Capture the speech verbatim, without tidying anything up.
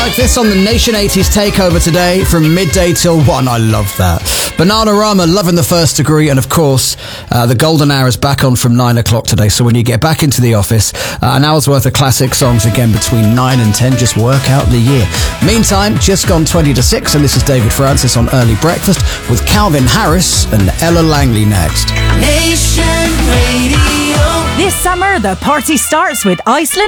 like this on the Nation eighties Takeover today from midday till one. I love that. Bananarama, Loving the First Degree, and of course, uh, the Golden Hour is back on from nine o'clock today. So when you get back into the office, uh, an hour's worth of classic songs again between nine and ten. Just work out the year. Meantime, just gone twenty to six, and this is David Francis on Early Breakfast with Calvin Harris and Ella Langley next. Nation Radio. This summer, the party starts with Iceland